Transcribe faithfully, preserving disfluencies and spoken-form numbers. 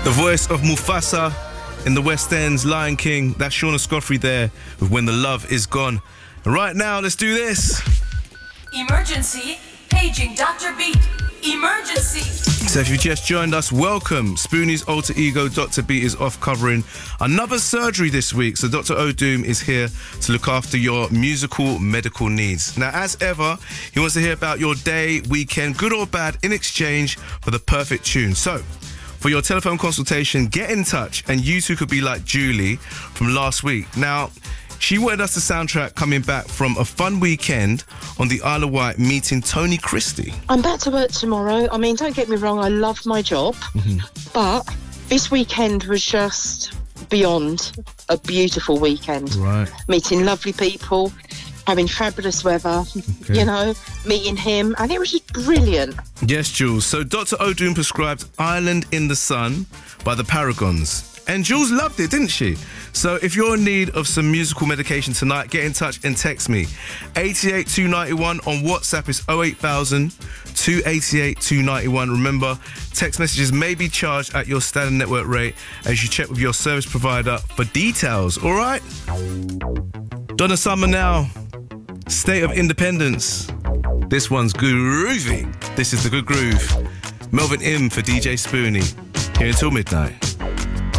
The voice of Mufasa in the West End's Lion King. That's Shauna Scoffrey there with When the Love Is Gone. And right now, let's do this. Emergency. Paging Doctor Beat. Emergency. So if you just joined us, welcome. Spoonie's alter ego, Doctor Beat, is off covering another surgery this week. So Doctor O'Doom is here to look after your musical medical needs. Now, as ever, he wants to hear about your day, weekend, good or bad, in exchange for the perfect tune. So for your telephone consultation, get in touch, and you too could be like Julie from last week. Now, she wanted us the soundtrack coming back from a fun weekend on the Isle of Wight meeting Tony Christie. I'm back to work tomorrow. I mean, don't get me wrong, I love my job, mm-hmm. but this weekend was just beyond a beautiful weekend. Right. Meeting lovely people, having fabulous weather, okay. you know, meeting him, and it was just brilliant. Yes, Jules. So Doctor O'Doom prescribed Island in the Sun by the Paragons. And Jules loved it, didn't she? So if you're in need of some musical medication tonight, get in touch and text me. eight eight two nine one on WhatsApp is oh eight thousand, two eight eight, two nine one. Remember, text messages may be charged at your standard network rate as you check with your service provider for details, all right? Donna Summer now. State of Independence. This one's groovy. This is The Good Groove. Melvin Im for D J Spoonie. Here until midnight.